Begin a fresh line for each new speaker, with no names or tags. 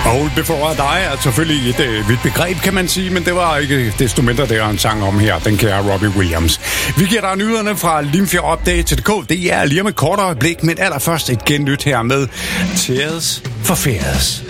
Hold Before I Die er selvfølgelig et vidt begreb, kan man sige, men det var ikke desto mindre, det er en sang om her, den kære Robbie Williams. Vi giver dig nyhederne fra Limfjord Update.dk. Det er lige om et kort øjeblik, men allerførst et genlyt her med Tears for Fears.